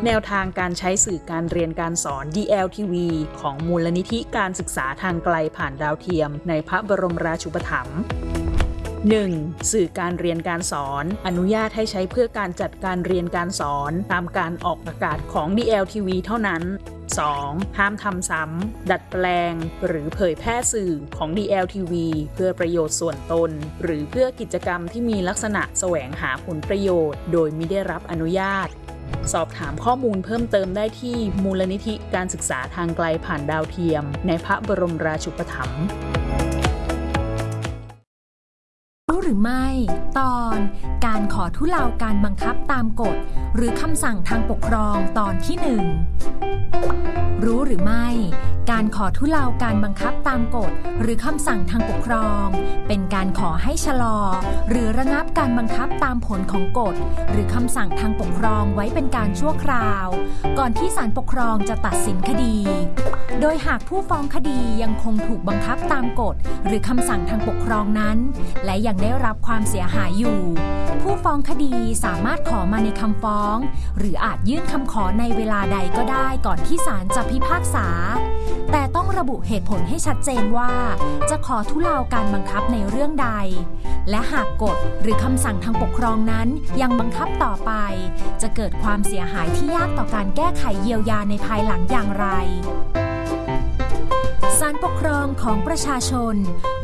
แนวทางการใช้สื่อการเรียนการสอน DLTV ของมูลนิธิการศึกษาทางไกลผ่านดาวเทียมในพระบรมราชูปถัมภ์ 1. สื่อการเรียนการสอนอนุญาตให้ใช้เพื่อการจัดการเรียนการสอนตามการออกอากาศของ DLTV เท่านั้น 2. ห้ามทำซ้ำดัดแปลงหรือเผยแพร่สื่อของ DLTV เพื่อประโยชน์ส่วนตนหรือเพื่อกิจกรรมที่มีลักษณะแสวงหาผลประโยชน์โดยมิได้รับอนุญาตสอบถามข้อมูลเพิ่มเติมได้ที่มูลนิธิการศึกษาทางไกลผ่านดาวเทียมในพระบรมราชูปถัมภ์รู้หรือไม่ตอนการขอทุเลาการบังคับตามกฎหรือคำสั่งทางปกครองตอนที่1รู้หรือไม่การขอทุเลาการบังคับตามกฎหรือคำสั่งทางปกครองเป็นการขอให้ชะลอหรือระงับการบังคับตามผลของกฎหรือคำสั่งทางปกครองไว้เป็นการชั่วคราวก่อนที่ศาลปกครองจะตัดสินคดีโดยหากผู้ฟ้องคดียังคงถูกบังคับตามกฎหรือคำสั่งทางปกครองนั้นและยังได้รับความเสียหายอยู่ผู้ฟ้องคดีสามารถขอมาในคำฟ้องหรืออาจยื่นคำขอในเวลาใดก็ได้ก่อนที่ศาลจะพิพากษาแต่ต้องระบุเหตุผลให้ชัดเจนว่าจะขอทุเลาการบังคับในเรื่องใดและหากกฎหรือคำสั่งทางปกครองนั้นยังบังคับต่อไปจะเกิดความเสียหายที่ยากต่อการแก้ไขเยียวยาในภายหลังอย่างไรศาลปกครองของประชาชน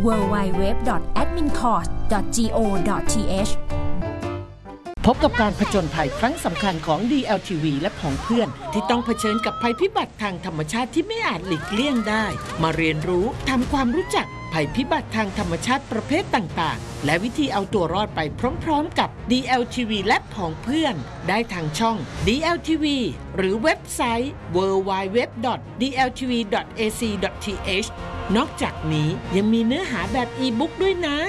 www.admincourt.go.th พบกับการผจญภัยครั้งสำคัญของ DLTV และของเพื่อนที่ต้องเผชิญกับภัยพิบัติทางธรรมชาติที่ไม่อาจหลีกเลี่ยงได้มาเรียนรู้ทำความรู้จักภัยพิบัติทางธรรมชาติประเภทต่างๆและวิธีเอาตัวรอดไปพร้อมๆกับ DLTV และของเพื่อนได้ทางช่อง DLTV หรือเว็บไซต์ www.dltv.ac.th นอกจากนี้ยังมีเนื้อหาแบบอีบุ๊กด้วยนะ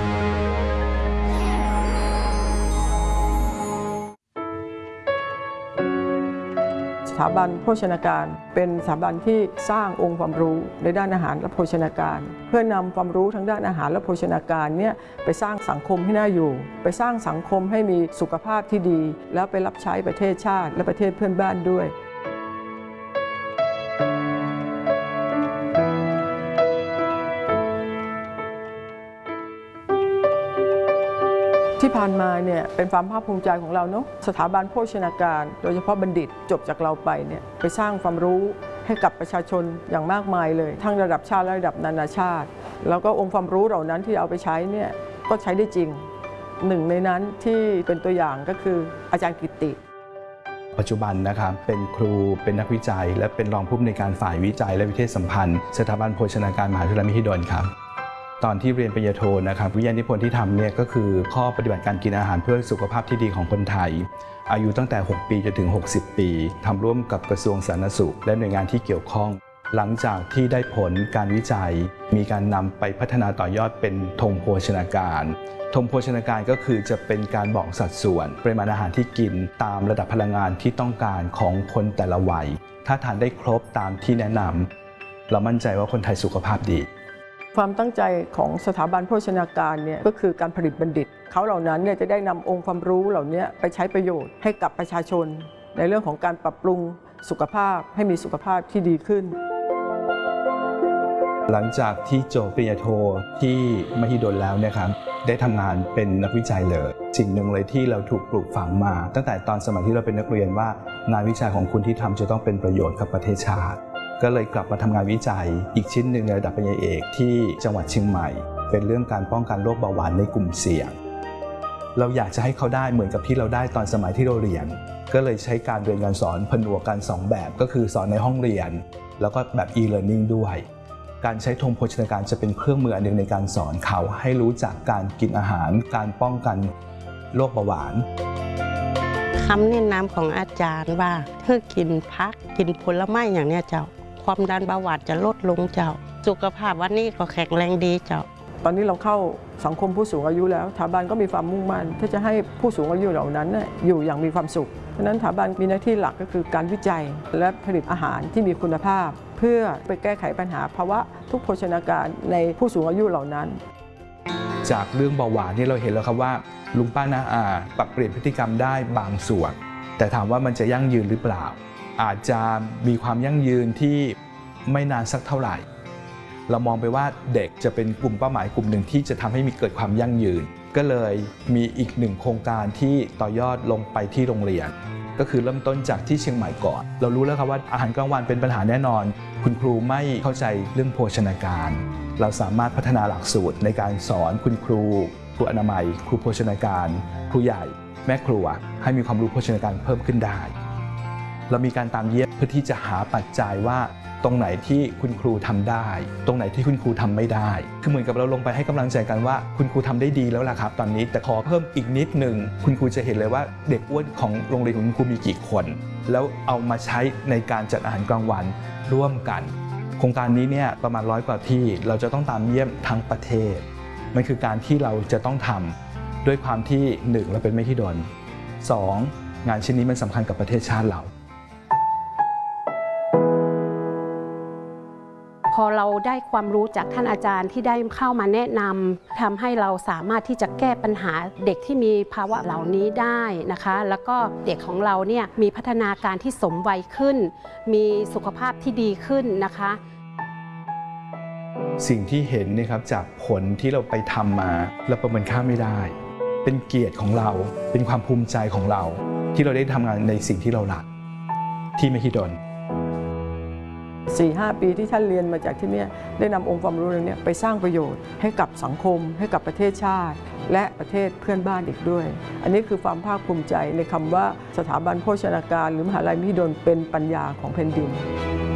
สถาบันโภชนาการเป็นสถาบันที่สร้างองค์ความรู้ในด้านอาหารและโภชนาการเพื่อนำความรู้ทั้งด้านอาหารและโภชนาการเนี่ยไปสร้างสังคมให้น่าอยู่ไปสร้างสังคมให้มีสุขภาพที่ดีแล้วไปรับใช้ประเทศชาติและประเทศเพื่อนบ้านด้วยที่ผ่านมาเนี่ยเป็นความภาคภูมิใจของเราเนาะสถาบันโภชนาการโดยเฉพาะบัณฑิตจบจากเราไปเนี่ยไปสร้างความรู้ให้กับประชาชนอย่างมากมายเลยทั้งระดับชาติและระดับนานาชาติแล้วก็องค์ความรู้เหล่านั้นที่เอาไปใช้เนี่ยก็ใช้ได้จริงหนึ่งในนั้นที่เป็นตัวอย่างก็คืออาจารย์กิตติปัจจุบันนะครับเป็นครูเป็นนักวิจัยและเป็นรองผู้อำนวยการฝ่ายวิจัยและวิเทศสัมพันธ์สถาบันโภชนาการมหาวิทยาลัยมหิดลครับตอนที่เรียนปริญญาโทนะครับวิทยานิพนธ์ที่ทำเนี่ยก็คือข้อปฏิบัติการกินอาหารเพื่อสุขภาพที่ดีของคนไทยอายุตั้งแต่6ปีจนถึง60ปีทำร่วมกับกระทรวงสาธารณสุขและหน่วยงานที่เกี่ยวข้องหลังจากที่ได้ผลการวิจัยมีการนำไปพัฒนาต่อยอดเป็นธงโภชนาการธงโภชนาการก็คือจะเป็นการบอกสัดส่วนปริมาณอาหารที่กินตามระดับพลังงานที่ต้องการของคนแต่ละวัยถ้าทานได้ครบตามที่แนะนำเรามั่นใจว่าคนไทยสุขภาพดีความตั้งใจของสถาบันโภชนาการเนี่ยก็คือการผลิตบัณฑิตเขาเหล่านั้นเนี่ยจะได้นำองค์ความรู้เหล่านี้ไปใช้ประโยชน์ให้กับประชาชนในเรื่องของการปรับปรุงสุขภาพให้มีสุขภาพที่ดีขึ้นหลังจากที่จบปริญญาโทที่มหิดลแล้วนะครับได้ทำงานเป็นนักวิจัยเลยสิ่งหนึ่งเลยที่เราถูกปลูกฝังมาตั้งแต่ตอนสมัยที่เราเป็นนักเรียนว่างานวิจัยของคุณที่ทำจะต้องเป็นประโยชน์กับประเทศชาติก็เลยกลับมาทำงานวิจัยอีกชิ้นหนึ่งในระดับปริญญาเอกที่จังหวัดเชียงใหม่เป็นเรื่องการป้องกันโรคเบาหวานในกลุ่มเสี่ยงเราอยากจะให้เขาได้เหมือนกับที่เราได้ตอนสมัยที่เราเรียนก็เลยใช้การเรียนการสอนผนวกกัน2แบบก็คือสอนในห้องเรียนแล้วก็แบบ e-learning ด้วยการใช้ธงโภชนาการจะเป็นเครื่องมืออันหนึ่งในการสอนเขาให้รู้จักการกินอาหารการป้องกันโรคเบาหวานคำแนะนำของอาจารย์ว่าให้กินผักกินผลไม้อย่างนี้เจ้าความดันเบาหวานจะลดลงเจ้าสุขภาพวันนี้ก็แข็งแรงดีเจ้าตอนนี้เราเข้าสังคมผู้สูงอายุแล้วสถาบันก็มีความมุ่งมั่นที่จะให้ผู้สูงอายุเหล่านั้นอยู่อย่างมีความสุขเพราะฉะนั้นสถาบันมีหน้าที่หลักก็คือการวิจัยและผลิตอาหารที่มีคุณภาพเพื่อไปแก้ไขปัญหาภาวะทุกโภชนาการในผู้สูงอายุเหล่านั้นจากเรื่องเบาหวานนี่เราเห็นแล้วครับว่าลุงป้าน้าอาปรับเปลี่ยนพฤติกรรมได้บางส่วนแต่ถามว่ามันจะยั่งยืนหรือเปล่าอาจจะมีความยั่งยืนที่ไม่นานสักเท่าไหร่เรามองไปว่าเด็กจะเป็นกลุ่มเป้าหมายกลุ่มหนึ่งที่จะทำให้มีเกิดความยั่งยืนก็เลยมีอีกหนึ่งโครงการที่ต่อยอดลงไปที่โรงเรียนก็คือเริ่มต้นจากที่เชียงใหม่ก่อนเรารู้แล้วครับว่าอาหารกลางวันเป็นปัญหาแน่นอนคุณครูไม่เข้าใจเรื่องโภชนาการเราสามารถพัฒนาหลักสูตรในการสอนคุณครูอนามัยครูโภชนาการครูใหญ่แม่ครัวให้มีความรู้โภชนาการเพิ่มขึ้นได้เรามีการตามเยี่ยมเพื่อที่จะหาปัจจัยว่าตรงไหนที่คุณครูทำได้ตรงไหนที่คุณครูทำไม่ได้คือเหมือนกับเราลงไปให้กำลังใจกันว่าคุณครูทำได้ดีแล้วล่ะครับตอนนี้แต่ขอเพิ่มอีกนิดหนึ่งคุณครูจะเห็นเลยว่าเด็กอ้วนของโรงเรียนของคุณครูมีกี่คนแล้วเอามาใช้ในการจัดอาหารกลางวันร่วมกันโครงการนี้เนี่ยประมาณ100 กว่าที่เราจะต้องตามเยี่ยมทั้งประเทศมันคือการที่เราจะต้องทำด้วยความที่1เราเป็นมหิดล2งานชิ้นนี้มันสำคัญกับประเทศชาติเราพอเราได้ความรู้จากท่านอาจารย์ที่ได้เข้ามาแนะนำทำให้เราสามารถที่จะแก้ปัญหาเด็กที่มีภาวะเหล่านี้ได้นะคะแล้วก็เด็กของเราเนี่ยมีพัฒนาการที่สมวัยขึ้นมีสุขภาพที่ดีขึ้นนะคะสิ่งที่เห็นเนี่ยครับจากผลที่เราไปทำมาเราประเมินค่าไม่ได้เป็นเกียรติของเราเป็นความภูมิใจของเราที่เราได้ทำงานในสิ่งที่เรารักที่มหิดล 4-5 ปีที่ท่านเรียนมาจากที่นี่ได้นำองค์ความรู้นี้ไปสร้างประโยชน์ให้กับสังคมให้กับประเทศชาติและประเทศเพื่อนบ้านอีกด้วยอันนี้คือความภาคภูมิใจในคำว่าสถาบันโภชนาการหรือมหาวิทยาลัยมหิดลเป็นปัญญาของแผ่นดิน